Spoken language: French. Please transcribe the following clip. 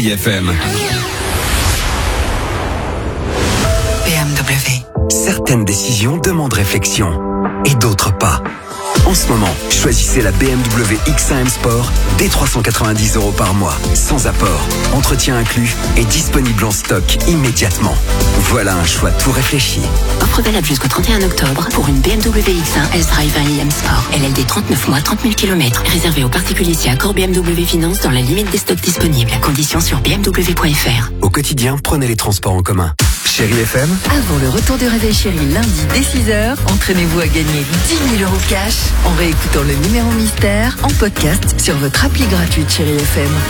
IFM. BMW. Certaines décisions demandent réflexion et d'autres pas. En ce moment, choisissez la BMW X1 M Sport dès 390 € par mois, sans apport, entretien inclus et disponible en stock immédiatement. Voilà un choix tout réfléchi. Offre valable jusqu'au 31 octobre pour une BMW X1 S-Drive 1 IM Sport. LLD 39 mois, 30 000 km. Réservé aux particuliers si accord BMW Finance dans la limite des stocks disponibles. Conditions sur bmw.fr. Au quotidien, prenez les transports en commun. Chérie FM. Avant le retour du Réveil Chéri lundi dès 6h, entraînez-vous à gagner 10 000 € cash en réécoutant le numéro mystère en podcast sur votre appli gratuite Chérie FM.